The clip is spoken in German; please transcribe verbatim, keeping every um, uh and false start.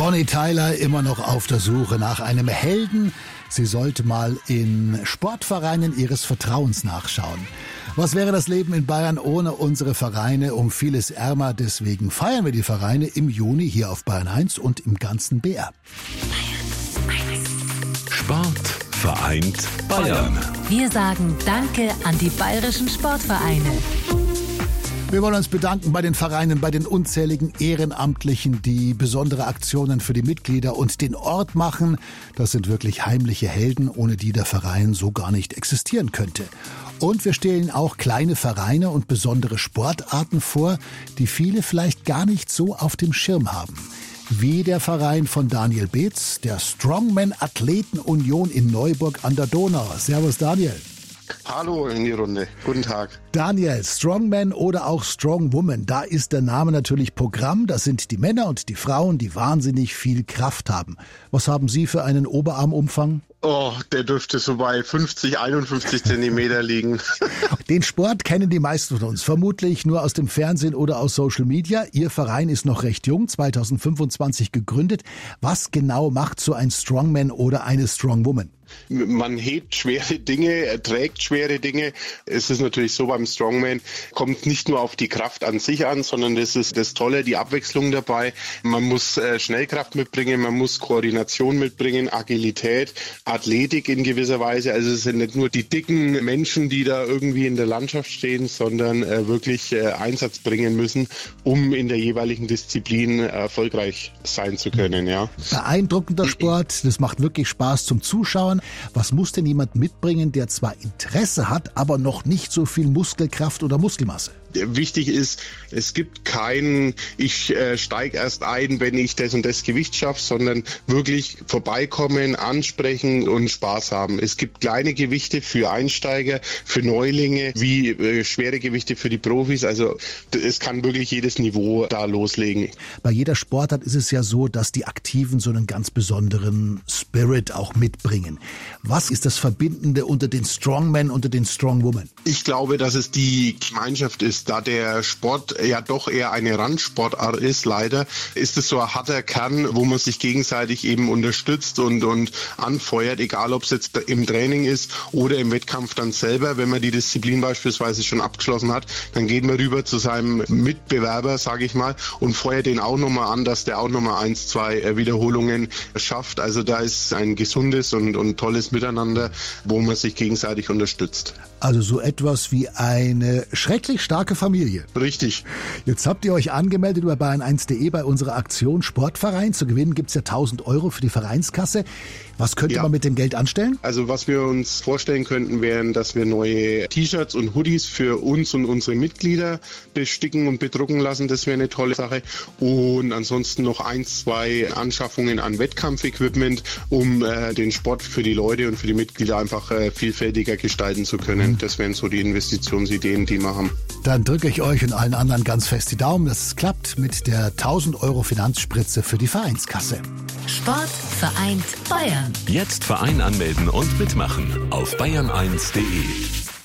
Bonnie Tyler immer noch auf der Suche nach einem Helden. Sie sollte mal in Sportvereinen ihres Vertrauens nachschauen. Was wäre das Leben in Bayern ohne unsere Vereine? Um vieles ärmer. Deswegen feiern wir die Vereine im Juni hier auf Bayern eins und im ganzen B R. Sport vereint Bayern. Wir sagen Danke an die bayerischen Sportvereine. Wir wollen uns bedanken bei den Vereinen, bei den unzähligen Ehrenamtlichen, die besondere Aktionen für die Mitglieder und den Ort machen. Das sind wirklich heimliche Helden, ohne die der Verein so gar nicht existieren könnte. Und wir stellen auch kleine Vereine und besondere Sportarten vor, die viele vielleicht gar nicht so auf dem Schirm haben. Wie der Verein von Daniel Beetz, der Strongman Athleten Union in Neuburg an der Donau. Servus Daniel. Hallo in die Runde. Guten Tag. Daniel, Strongman oder auch Strongwoman, da ist der Name natürlich Programm. Das sind die Männer und die Frauen, die wahnsinnig viel Kraft haben. Was haben Sie für einen Oberarmumfang? Oh, der dürfte so bei fünfzig, einundfünfzig Zentimeter liegen. Den Sport kennen die meisten von uns vermutlich nur aus dem Fernsehen oder aus Social Media. Ihr Verein ist noch recht jung, zweitausendfünfundzwanzig gegründet. Was genau macht so ein Strongman oder eine Strongwoman? Man hebt schwere Dinge, trägt schwere Dinge. Es ist natürlich so, beim Strongman kommt nicht nur auf die Kraft an sich an, sondern das ist das Tolle, die Abwechslung dabei. Man muss äh, Schnellkraft mitbringen, man muss Koordination mitbringen, Agilität, Athletik in gewisser Weise. Also es sind nicht nur die dicken Menschen, die da irgendwie in der Landschaft stehen, sondern äh, wirklich äh, Einsatz bringen müssen, um in der jeweiligen Disziplin erfolgreich sein zu können. Ja. Beeindruckender Sport, das macht wirklich Spaß zum Zuschauen. Was muss denn jemand mitbringen, der zwar Interesse hat, aber noch nicht so viel Muskelkraft oder Muskelmasse? Wichtig ist, es gibt keinen, ich äh, steige erst ein, wenn ich das und das Gewicht schaffe, sondern wirklich vorbeikommen, ansprechen und Spaß haben. Es gibt kleine Gewichte für Einsteiger, für Neulinge, wie äh, schwere Gewichte für die Profis. Also es kann wirklich jedes Niveau da loslegen. Bei jeder Sportart ist es ja so, dass die Aktiven so einen ganz besonderen Spirit auch mitbringen. Was ist das Verbindende unter den Strongmen, unter den Strongwomen? Ich glaube, dass es die Gemeinschaft ist. Da der Sport ja doch eher eine Randsportart ist, leider, ist es so ein harter Kern, wo man sich gegenseitig eben unterstützt und, und anfeuert, egal ob es jetzt im Training ist oder im Wettkampf dann selber. Wenn man die Disziplin beispielsweise schon abgeschlossen hat, dann geht man rüber zu seinem Mitbewerber, sage ich mal, und feuert den auch nochmal an, dass der auch nochmal eins, zwei Wiederholungen schafft. Also da ist ein gesundes und, und tolles Miteinander, wo man sich gegenseitig unterstützt. Also so etwas wie eine schrecklich starke Familie. Richtig. Jetzt habt ihr euch angemeldet über bayern eins punkt de bei unserer Aktion Sportverein. Zu gewinnen gibt's ja tausend Euro für die Vereinskasse. Was könnte ja. man mit dem Geld anstellen? Also was wir uns vorstellen könnten, wären, dass wir neue T-Shirts und Hoodies für uns und unsere Mitglieder besticken und bedrucken lassen. Das wäre eine tolle Sache. Und ansonsten noch ein, zwei Anschaffungen an Wettkampfequipment, um äh, den Sport für die Leute und für die Mitglieder einfach äh, vielfältiger gestalten zu können. Mhm. Das wären so die Investitionsideen, die wir haben. Dann drücke ich euch und allen anderen ganz fest die Daumen, dass es klappt mit der tausend Euro Finanzspritze für die Vereinskasse. Sport vereint Bayern. Jetzt Verein anmelden und mitmachen auf bayern eins punkt de.